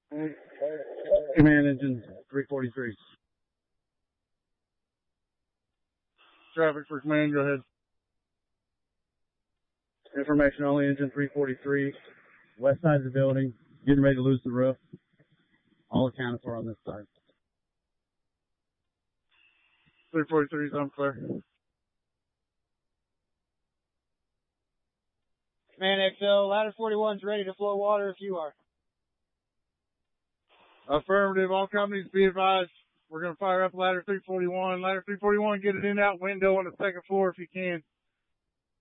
Command engine 343. Traffic for command, go ahead. Information only, engine 343. West side of the building. Getting ready to lose the roof. All accounted for on this side. 343 is unclear. Command XO, ladder 41 is ready to flow water if you are. Affirmative. All companies be advised. We're going to fire up ladder 341. Ladder 341, get it in out window on the second floor if you can.